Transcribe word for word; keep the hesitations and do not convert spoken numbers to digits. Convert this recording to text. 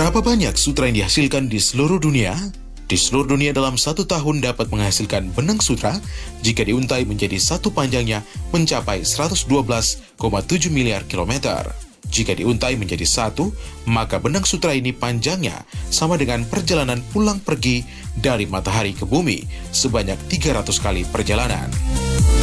Berapa banyak sutra yang dihasilkan di seluruh dunia? Di seluruh dunia dalam satu tahun dapat menghasilkan benang sutra jika diuntai menjadi satu panjangnya mencapai seratus dua belas koma tujuh miliar kilometer. Jika diuntai menjadi satu, maka benang sutra ini panjangnya sama dengan perjalanan pulang pergi dari matahari ke bumi sebanyak tiga ratus kali perjalanan.